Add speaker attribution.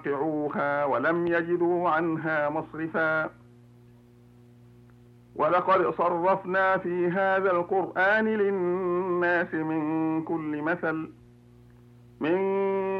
Speaker 1: فَوَقِعُوهَا وَلَمْ يَجِدُوا عَنْهَا مَصْرِفًا وَلَقَدْ صَرَّفْنَا فِي هَذَا الْقُرْآنِ لِلنَّاسِ مِنْ كُلِّ مَثَلٍ